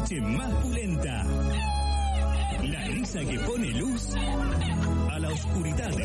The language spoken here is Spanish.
noche más pulenta. La risa que pone luz a la oscuridad